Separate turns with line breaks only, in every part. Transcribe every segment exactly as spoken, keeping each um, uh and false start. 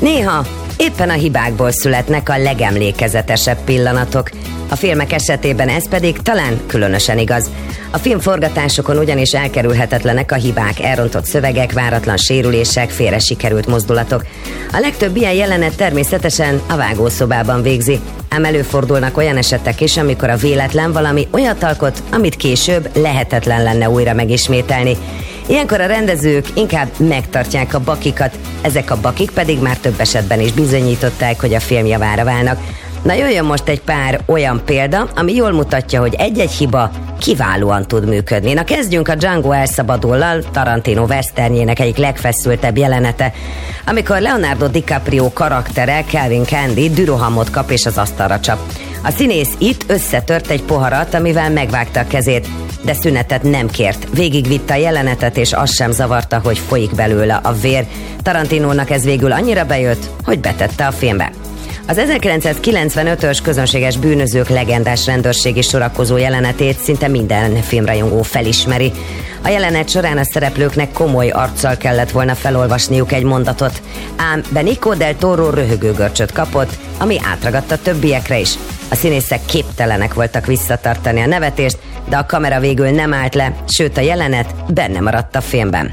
Néha éppen a hibákból születnek a legemlékezetesebb pillanatok. A filmek esetében ez pedig talán különösen igaz. A filmforgatásokon ugyanis elkerülhetetlenek a hibák, elrontott szövegek, váratlan sérülések, félre sikerült mozdulatok. A legtöbb ilyen jelenet természetesen a vágószobában végzi, ám előfordulnak olyan esetek is, amikor a véletlen valami olyat alkot, amit később lehetetlen lenne újra megismételni. Ilyenkor a rendezők inkább megtartják a bakikat, ezek a bakik pedig már több esetben is bizonyították, hogy a film javára válnak. Na jöjjön most egy pár olyan példa, ami jól mutatja, hogy egy-egy hiba kiválóan tud működni. Na kezdjünk a Django elszabadullal, Tarantino westernjének egyik legfeszültebb jelenete, amikor Leonardo DiCaprio karaktere, Calvin Candy dürohamot kap és az asztalra csap. A színész itt összetört egy poharat, amivel megvágta a kezét, de szünetet nem kért. Végigvitte a jelenetet, és az sem zavarta, hogy folyik belőle a vér. Tarantinónak ez végül annyira bejött, hogy betette a filmbe. Az ezerkilencszázkilencvenötös közönséges bűnözők legendás rendőrségi sorakozó jelenetét szinte minden filmrajongó felismeri. A jelenet során a szereplőknek komoly arccal kellett volna felolvasniuk egy mondatot, ám Benicio del Toro röhögőgörcsöt kapott, ami átragadt a többiekre is. A színészek képtelenek voltak visszatartani a nevetést, de a kamera végül nem állt le, sőt a jelenet benne maradt a filmben.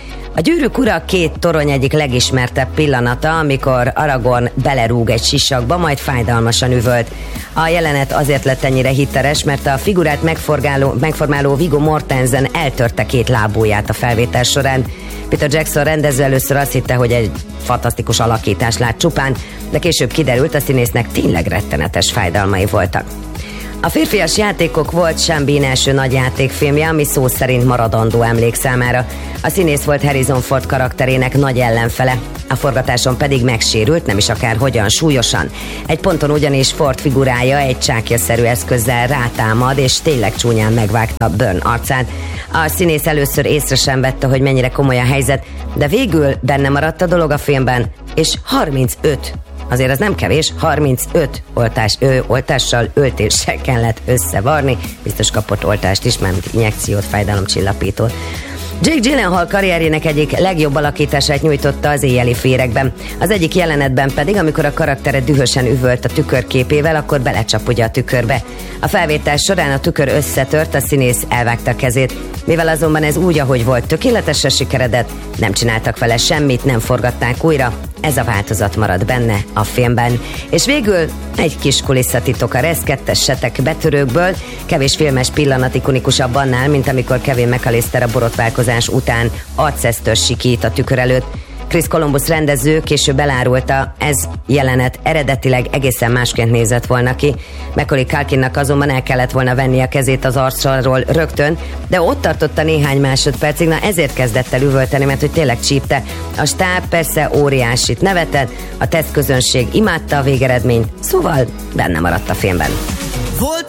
A Gyűrűk ura két torony egyik legismertebb pillanata, amikor Aragorn belerúg egy sisakba, majd fájdalmasan üvölt. A jelenet azért lett ennyire hiteles, mert a figurát megforgáló, megformáló Viggo Mortensen eltörte két lábujját a felvétel során. Peter Jackson rendező először azt hitte, hogy egy fantasztikus alakítás lát csupán, de később kiderült, a színésznek tényleg rettenetes fájdalmai voltak. A Férfias játékok volt Sean Bean első nagy játékfilmje, ami szó szerint maradandó emlék számára. A színész volt Harrison Ford karakterének nagy ellenfele. A forgatáson pedig megsérült, nem is akár hogyan, súlyosan. Egy ponton ugyanis Ford figurája egy csákjaszerű eszközzel rátámad, és tényleg csúnyán megvágta Burn arcát. A színész először észre sem vette, hogy mennyire komoly a helyzet, de végül benne maradt a dolog a filmben, és harmincöt azért az nem kevés, harmincöt oltás, ö, oltással, öltéssel kellett összevarni. Biztos kapott oltást is, mert injekciót, fájdalomcsillapítót. Jake Gyllenhaal karrierjének egyik legjobb alakítását nyújtotta az Éjjeli féregben. Az egyik jelenetben pedig, amikor a karaktere dühösen üvölt a tükörképével, akkor belecsap ugye a tükörbe. A felvétel során a tükör összetört, a színész elvágta a kezét. Mivel azonban ez úgy, ahogy volt, tökéletesen sikeredett, nem csináltak vele semmit, nem forgatták újra. Ez a változat marad benne a filmben. És végül egy kis kulisszatitok a reszkettes setek betörőkből. Kevés filmes pillanat ikonikusabb annál, mint amikor Kevin McAllister a borotválkozás után arcesztől sikít a tükör előtt. Chris Columbus rendező később elárulta, ez jelenet eredetileg egészen másként nézett volna ki. Macaulay Culkinnak azonban el kellett volna venni a kezét az arcról rögtön, de ott tartotta néhány másodpercig, na ezért kezdett el üvölteni, mert hogy tényleg csípte. A stáb persze óriásit nevetett, a tesztközönség imádta a végeredményt, szóval benne maradt a filmben.
Volt